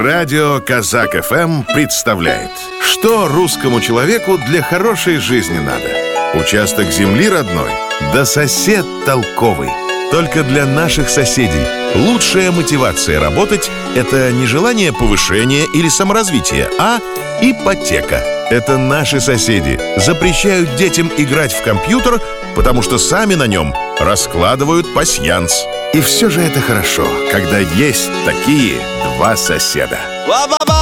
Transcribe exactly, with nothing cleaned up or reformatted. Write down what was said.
Радио Казак эф эм представляет: что русскому человеку для хорошей жизни надо? Участок земли родной, да сосед толковый. Только для наших соседей лучшая мотивация работать – это не желание повышения или саморазвития, а ипотека. Это наши соседи запрещают детям играть в компьютер, потому что сами на нем раскладывают пасьянс. И все же это хорошо, когда есть такие два соседа.